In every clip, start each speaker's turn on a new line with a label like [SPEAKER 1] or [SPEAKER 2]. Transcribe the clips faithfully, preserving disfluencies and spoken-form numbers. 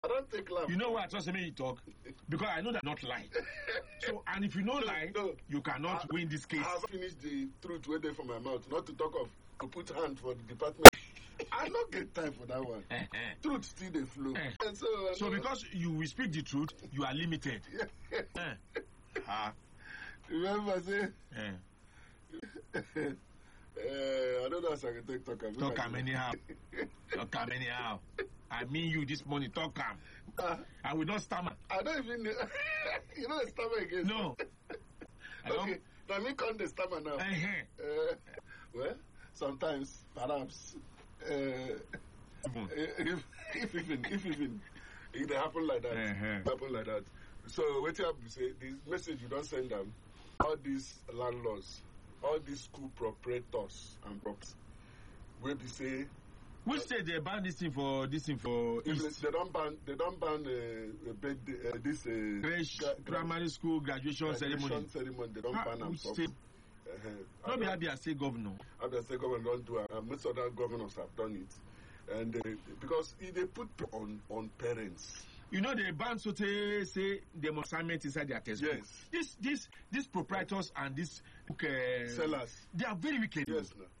[SPEAKER 1] I don't take laugh.
[SPEAKER 2] You know why I trust me you talk? Because I know that not lie. So, and if you know
[SPEAKER 1] No,
[SPEAKER 2] lie,
[SPEAKER 1] no.
[SPEAKER 2] you cannot
[SPEAKER 1] I,
[SPEAKER 2] win this case.
[SPEAKER 1] I have finished the truth way there from my mouth. Not to talk of to put hand for the department. I don't get time for that one. Truth still the flow. And so, uh,
[SPEAKER 2] so because you will speak the truth, you are limited. eh.
[SPEAKER 1] ah. Remember, say.
[SPEAKER 2] Eh.
[SPEAKER 1] Uh, I don't know how I can take talk.
[SPEAKER 2] Talk am anyhow. Talk am anyhow. I mean you this morning. Talk am. Uh, I will not stammer.
[SPEAKER 1] I don't even know. You know stammer again?
[SPEAKER 2] No.
[SPEAKER 1] Okay. Now me can't the stammer now.
[SPEAKER 2] Uh-huh.
[SPEAKER 1] Uh, well, sometimes, perhaps, uh,
[SPEAKER 2] mm-hmm.
[SPEAKER 1] if, if even, if even, it happen like that,
[SPEAKER 2] uh-huh.
[SPEAKER 1] happen like that. So what you have to say, this message you don't send them, all these landlords, all these school proprietors and props, where they say.
[SPEAKER 2] Which state they ban this thing for this thing for East?
[SPEAKER 1] They don't ban. They don't ban uh, uh, bed, uh, this uh,
[SPEAKER 2] gra- primary school graduation,
[SPEAKER 1] graduation
[SPEAKER 2] ceremony.
[SPEAKER 1] ceremony. They don't
[SPEAKER 2] ah,
[SPEAKER 1] ban them.
[SPEAKER 2] Uh-huh. Not be Abia State governor.
[SPEAKER 1] Abia State governor don't do it. Uh, most other governors have done it, and uh, because if they put on on parents.
[SPEAKER 2] You know the ban so they say they must assignment inside their textbook.
[SPEAKER 1] Yes.
[SPEAKER 2] This this these proprietors and these uh,
[SPEAKER 1] sellers.
[SPEAKER 2] They are very wicked.
[SPEAKER 1] Yes, no.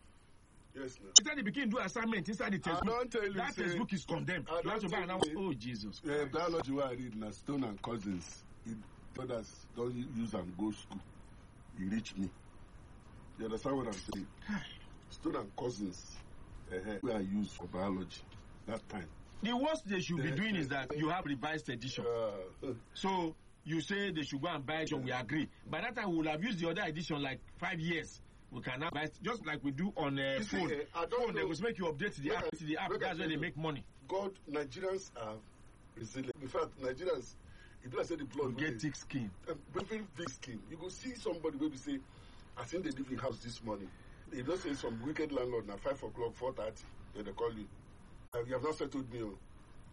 [SPEAKER 1] Yes, no.
[SPEAKER 2] Inside they begin do assignment inside the textbook.
[SPEAKER 1] I don't tell you,
[SPEAKER 2] that
[SPEAKER 1] say,
[SPEAKER 2] textbook is condemned.
[SPEAKER 1] I
[SPEAKER 2] You have to buy another. Oh Jesus.
[SPEAKER 1] Yeah, biology where I read now Stone and Cousins. It, brothers don't use and go school. He reach me. You understand what I'm saying? Stone and Cousins. Uh-huh, where I use for biology that time.
[SPEAKER 2] The worst they should be doing is that you have revised edition.
[SPEAKER 1] Uh,
[SPEAKER 2] so you say they should go and buy it, and we agree. By that time, we will have used the other edition like five years. We can now buy it, just like we do on a uh, phone.
[SPEAKER 1] See, I don't
[SPEAKER 2] phone,
[SPEAKER 1] know.
[SPEAKER 2] they will make you update the app. The app, that's where they make money.
[SPEAKER 1] God, Nigerians are resilient. In fact, Nigerians, if I say the blood,
[SPEAKER 2] you get thick skin.
[SPEAKER 1] Um, very thick skin. You go see somebody where we say, I think they live in house this morning. They don't say some wicked landlord now five o'clock, four thirty. Then they call you. Uh, you have not settled me. Oh.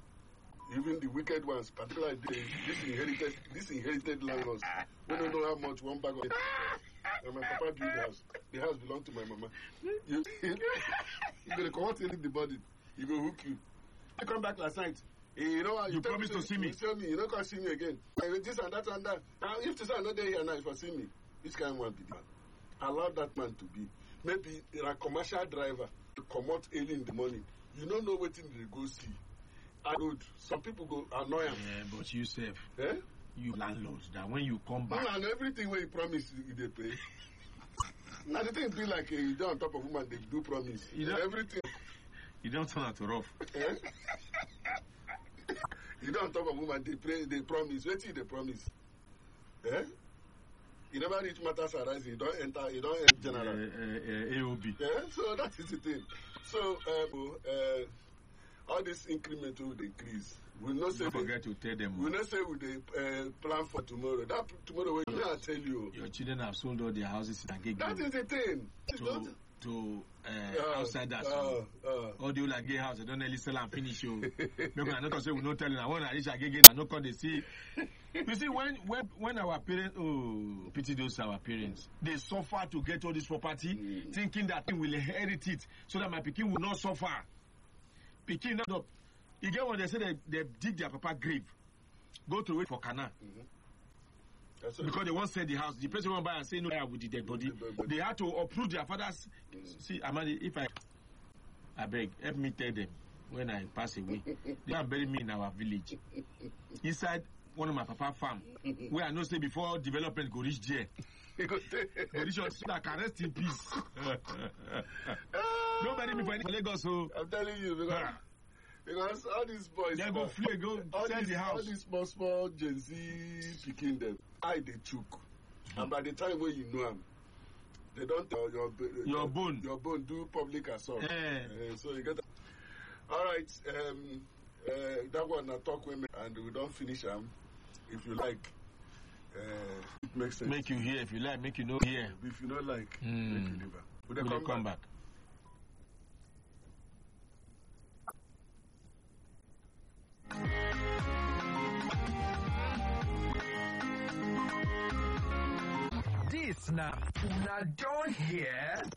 [SPEAKER 1] Even the wicked ones, particularly the, this inherited, this inherited landlords, we don't know how much one bag of it. And my papa give the house. The house belongs to my mama. You, you gonna come out in the body. You go hook you. I come back last night. You know what?
[SPEAKER 2] You, you promised to see me.
[SPEAKER 1] You tell me. You don't come see me again. This and that and that. Now, if this are not there here now, if I see me, this kind of one be man. Allow that man to be. Maybe a commercial driver to come out early in the morning. You don't know what they go see. I road. Some people go annoy him.
[SPEAKER 2] Yeah, but you safe.
[SPEAKER 1] Eh?
[SPEAKER 2] You landlords that when you come back.
[SPEAKER 1] No, and everything where you promise you they pay. Now the thing be like uh, you don't on top of woman they do promise.
[SPEAKER 2] You don't,
[SPEAKER 1] everything.
[SPEAKER 2] You don't turn out rough.
[SPEAKER 1] Eh? You don't on top of woman they pray they promise. Wait till they promise. Eh? You never reach matters arising. You don't enter. You don't enter general.
[SPEAKER 2] Uh, uh, uh, A O B.
[SPEAKER 1] Yeah. So that is the thing. So um, uh, all this increment will decrease. We not say
[SPEAKER 2] don't forget to tell them.
[SPEAKER 1] We not say we they uh, plan for tomorrow. That tomorrow we I tell you.
[SPEAKER 2] Your children have sold all their houses in Agege.
[SPEAKER 1] That is the thing.
[SPEAKER 2] To, to uh, uh, outsiders.
[SPEAKER 1] Uh, uh,
[SPEAKER 2] all the like gay house, they don't really sell and finish you. Because I not say we not telling. I want to reach Agege. I not call they see. You see, when when when our parents, oh, pity those our parents, they suffer to get all this property, mm. thinking that they will inherit it, so that my pikin will not suffer. Pikin not up. You get when they say they, they dig their papa grave, go to wait for canal. Mm-hmm. Because they won't sell the house. The person won't buy and say no, I will the dead body. They had to uproot their father's. Mm. See, Amadi, if I, I beg, help me tell them when I pass away, they are bury me in our village, inside one of my papa farm, where I know say before development go reach there. Go reach so that I can rest in peace. Don't bury me for any Lagos. So
[SPEAKER 1] I'm telling you because. Ah. Because all these boys,
[SPEAKER 2] they go flee, go sell
[SPEAKER 1] these,
[SPEAKER 2] the house.
[SPEAKER 1] All these small, small Gen Z picking them, I they chook, mm. and by the time when you know them, they don't tell your
[SPEAKER 2] your,
[SPEAKER 1] your
[SPEAKER 2] bone,
[SPEAKER 1] your bone do public assault.
[SPEAKER 2] Eh.
[SPEAKER 1] Uh, so you get. That. All right, um, uh, that one I talk with me, and we don't finish them. If you like, uh, it makes sense.
[SPEAKER 2] Make you hear. If you like, make you know here.
[SPEAKER 1] If you don't like,
[SPEAKER 2] mm.
[SPEAKER 1] make you leave. Would they
[SPEAKER 2] come, come back? back?
[SPEAKER 3] This now, una don't hear.